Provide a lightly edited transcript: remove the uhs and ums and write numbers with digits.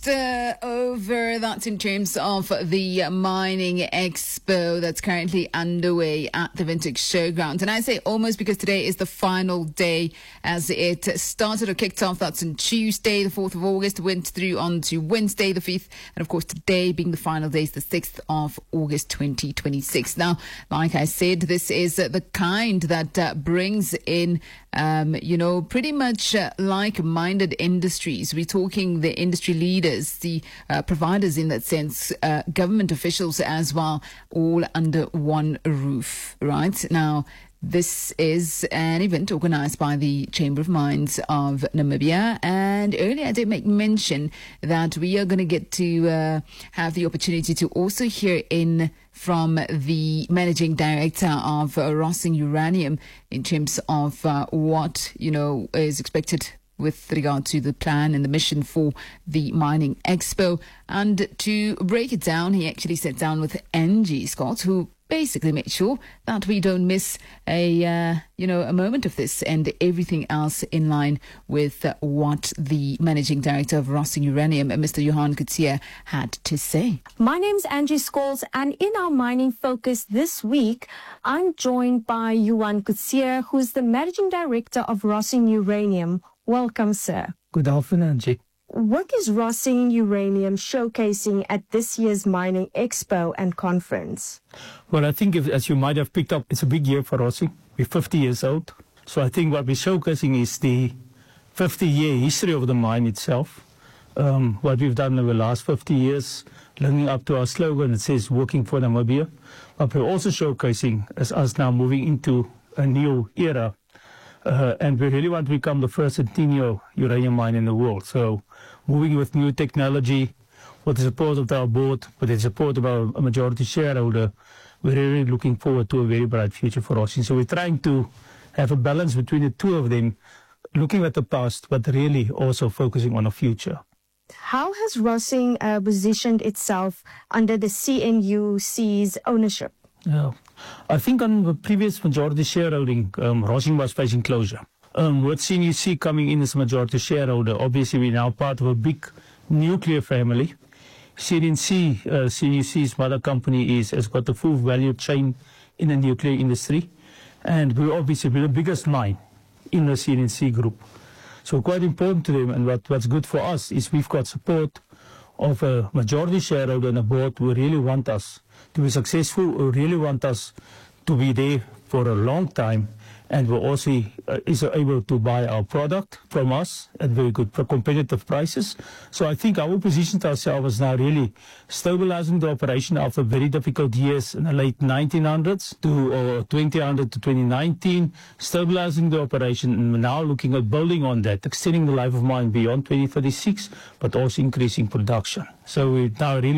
just over. That's in terms of the Mining Expo that's currently underway at the Windhoek Showground. And I say almost because today is the final day as it started or kicked off. That's on Tuesday, the 4th of August, went through on to Wednesday, the 5th. And of course, today being the final day is the 6th of August, 2026. Now, like I said, this is the kind that brings in, pretty much like-minded industries. We're talking the industry leaders, the providers in that sense, government officials as well, all under one roof, right? Now, this is an event organized by the Chamber of Mines of Namibia. And earlier I did make mention that we are going to get to have the opportunity to also hear in from the managing director of Rossing Uranium in terms of what, is expected with regard to the plan and the mission for the Mining Expo. And to break it down, he actually sat down with Angie Scott, who basically made sure that we don't miss a moment of this and everything else in line with what the managing director of Rossing Uranium, Mr. Johan Coetzee, had to say. My name's Angie Scholes, and in our mining focus this week, I'm joined by Johan Coetzee, who's the managing director of Rossing Uranium. Welcome, sir. Good afternoon, Angie. What is Rossing Uranium showcasing at this year's Mining Expo and conference? Well, I think, as you might have picked up, it's a big year for Rossing. We're 50 years old. So I think what we're showcasing is the 50-year history of the mine itself. What we've done over the last 50 years, linking up to our slogan that says, working for Namibia. But we're also showcasing as us now moving into a new era. And we really want to become the first centennial uranium mine in the world. So moving with new technology, with the support of our board, with the support of our majority shareholder, we're really looking forward to a very bright future for Rossing. So we're trying to have a balance between the two of them, looking at the past, but really also focusing on the future. How has Rossing positioned itself under the CNUC's ownership? Yeah. I think on the previous majority shareholding, Rossing was facing closure. With CNUC coming in as majority shareholder, obviously we're now part of a big nuclear family. CNUC's mother company has got the full value chain in the nuclear industry. And we're obviously the biggest mine in the CNUC group. So quite important to them, and what's good for us is we've got support of a majority shareholder and a board who really want us to be successful, who really want us to be there for a long time, and who also is able to buy our product from us at very good competitive prices. So I think our position to ourselves is now really stabilizing the operation after very difficult years in the late 1900s to 2000 to 2019, stabilizing the operation, and now looking at building on that, extending the life of mine beyond 2036, but also increasing production. So we're now really